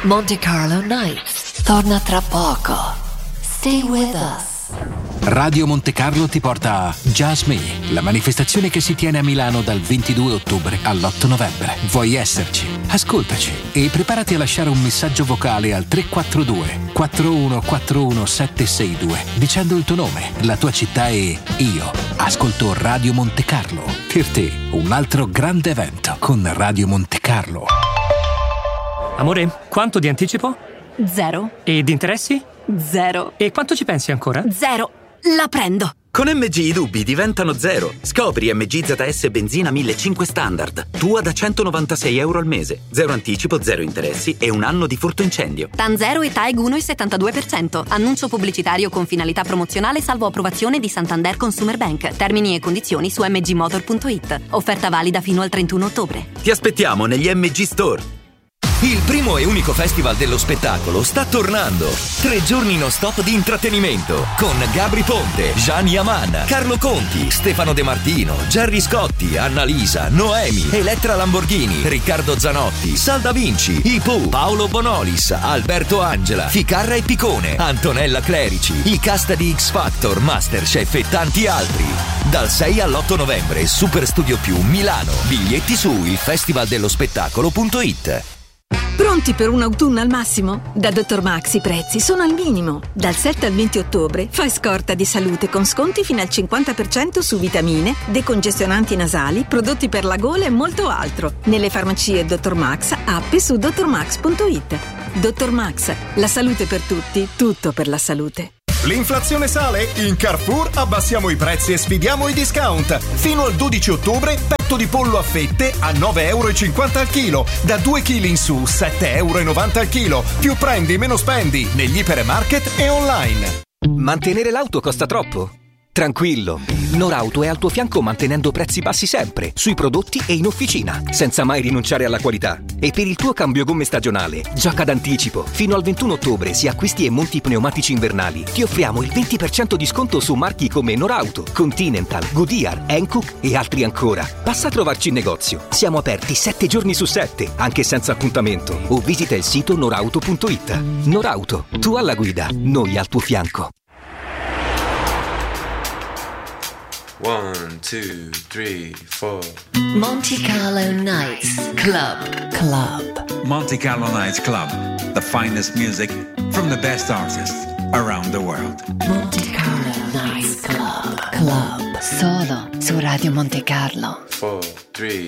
Monte Carlo Nights torna tra poco. Stay with us. Radio Monte Carlo ti porta a Jazz Me, la manifestazione che si tiene a Milano dal 22 ottobre all'8 novembre. Vuoi esserci? Ascoltaci e preparati a lasciare un messaggio vocale al 342 4141 762 dicendo il tuo nome, la tua città e io ascolto Radio Monte Carlo. Per te un altro grande evento con Radio Monte Carlo. Amore, quanto di anticipo? 0. E di interessi? 0. E quanto ci pensi ancora? 0. La prendo. Con MG i dubbi diventano 0. Scopri MG ZS Benzina 1500 Standard. Tua da €196 al mese. 0 anticipo, 0 interessi e un anno di furto incendio. TAN 0 e TAEG 1,72%. Annuncio pubblicitario con finalità promozionale salvo approvazione di Santander Consumer Bank. Termini e condizioni su mgmotor.it. Offerta valida fino al 31 ottobre. Ti aspettiamo negli MG Store. Il primo e unico festival dello spettacolo sta tornando. 3 giorni non stop di intrattenimento con Gabri Ponte, Gian Yaman, Carlo Conti, Stefano De Martino, Gerry Scotti, Annalisa, Noemi, Elettra Lamborghini, Riccardo Zanotti, Sal Da Vinci, I Pooh, Paolo Bonolis, Alberto Angela, Ficarra e Picone, Antonella Clerici, i cast di X Factor, Masterchef e tanti altri. Dal 6 all'8 novembre Super Studio Più Milano. Biglietti su ilfestivaldello-spettacolo.it. Pronti per un autunno al massimo? Da Dr. Max i prezzi sono al minimo. Dal 7 al 20 ottobre fai scorta di salute con sconti fino al 50% su vitamine, decongestionanti nasali, prodotti per la gola e molto altro. Nelle farmacie Dr. Max, app e su drmax.it. Dr. Max, la salute per tutti, tutto per la salute. L'inflazione sale? In Carrefour abbassiamo i prezzi e sfidiamo i discount. Fino al 12 ottobre petto di pollo a fette a €9,50 al chilo. Da 2 kg in su €7,90 al chilo. Più prendi meno spendi negli ipermarket e online. Mantenere l'auto costa troppo? Tranquillo, Norauto è al tuo fianco mantenendo prezzi bassi sempre, sui prodotti e in officina, senza mai rinunciare alla qualità. E per il tuo cambio gomme stagionale, gioca d'anticipo. Fino al 21 ottobre, se acquisti e monti pneumatici invernali, ti offriamo il 20% di sconto su marchi come Norauto, Continental, Goodyear, Hankook e altri ancora. Passa a trovarci in negozio. Siamo aperti 7 giorni su 7, anche senza appuntamento. O visita il sito norauto.it. Norauto, tu alla guida, noi al tuo fianco. 1, 2, 3, 4. Monte Carlo Nights Club. Monte Carlo Nights Club. The finest music from the best artists around the world. Monte Carlo Nights Club. Solo su Radio Monte Carlo. 4, 3.